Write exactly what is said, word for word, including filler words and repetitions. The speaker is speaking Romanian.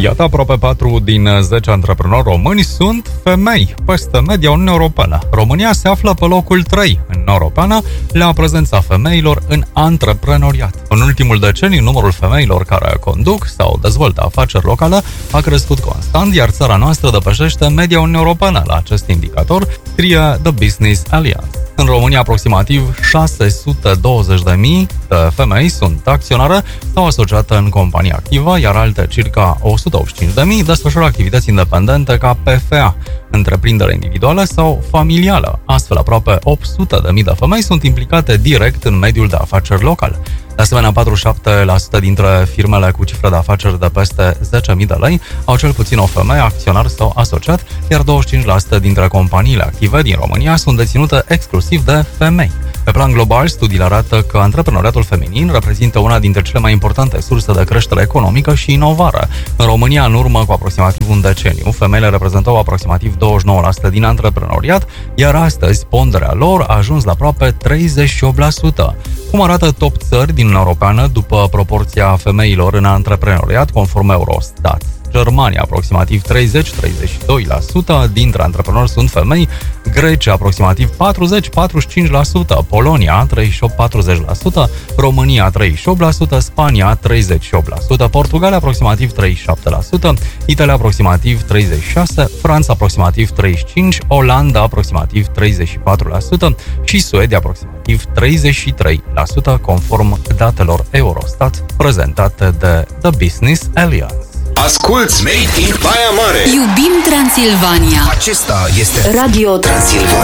Iată, aproape patru din zece antreprenori români sunt femei, peste media Uniunii Europene. România se află pe locul trei în Uniunea Europeană la prezența femeilor în antreprenoriat. În ultimul deceniu, numărul femeilor care conduc sau dezvoltă afaceri locale a crescut constant, iar țara noastră depășește media Uniunii Europene la acest indicator, scrie The Business Alliance. În România, aproximativ șase sute douăzeci de mii de femei sunt acționare sau asociate în companie activă, iar alte circa o sută optzeci și cinci de mii desfășoară activități independente ca P F A, întreprindere individuală sau familială. Astfel, aproape opt sute de mii de femei sunt implicate direct în mediul de afaceri local. De asemenea, patruzeci și șapte la sută dintre firmele cu cifre de afaceri de peste zece mii de lei au cel puțin o femeie, acționar sau asociat, iar douăzeci și cinci la sută dintre companiile active din România sunt deținute exclusiv de femei. Pe plan global, studiile arată că antreprenoriatul feminin reprezintă una dintre cele mai importante surse de creștere economică și inovare. În România, în urmă cu aproximativ un deceniu, femeile reprezentau aproximativ douăzeci și nouă la sută din antreprenoriat, iar astăzi ponderea lor a ajuns la aproape treizeci și opt la sută. Cum arată top țări din Uniunea Europeană după proporția femeilor în antreprenoriat, conform Eurostat? Germania, aproximativ treizeci la treizeci și doi la sută dintre antreprenori sunt femei, Grecia, aproximativ patruzeci la patruzeci și cinci la sută, Polonia, treizeci și opt la patruzeci la sută, România, treizeci și opt la sută, Spania, treizeci și opt la sută, Portugalia, aproximativ treizeci și șapte la sută, Italia, aproximativ treizeci și șase la sută, Franța, aproximativ treizeci și cinci la sută, Olanda, aproximativ treizeci și patru la sută și Suedia, aproximativ treizeci și trei la sută, conform datelor Eurostat prezentate de The Business Alliance. Asculți Made in Baia Mare. Iubim Transilvania. Acesta este Radio Transilvania.